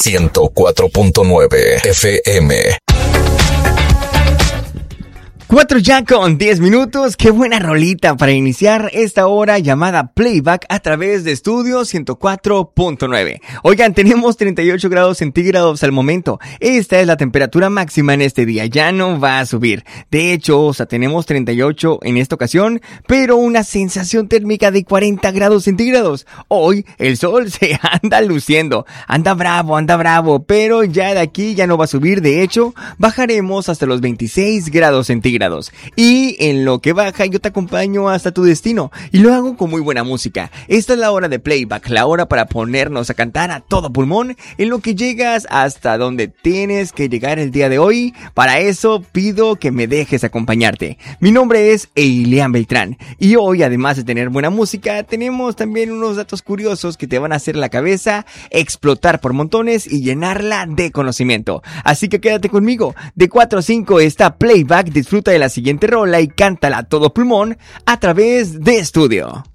104.9 FM. 4 ya con 10 minutos, qué buena rolita para iniciar esta hora llamada Playback a través de Estudio 104.9. Oigan, tenemos 38 grados centígrados al momento. Esta es la temperatura máxima en este día, ya no va a subir. De hecho, tenemos 38 en esta ocasión, pero una sensación térmica de 40 grados centígrados. Hoy el sol se anda luciendo, anda bravo, pero ya de aquí ya no va a subir. De hecho, bajaremos hasta los 26 grados centígrados. Y en lo que baja yo te acompaño hasta tu destino y lo hago con muy buena música. Esta es la hora de Playback, la hora para ponernos a cantar a todo pulmón en lo que llegas hasta donde tienes que llegar el día de hoy. Para eso pido que me dejes acompañarte. Mi nombre es Elian Beltrán y hoy, además de tener buena música, tenemos también unos datos curiosos que te van a hacer la cabeza explotar por montones y llenarla de conocimiento. Así que quédate conmigo. De 4 a 5 está Playback. Disfruta de la siguiente rola y cántala a todo pulmón a través de Estudio.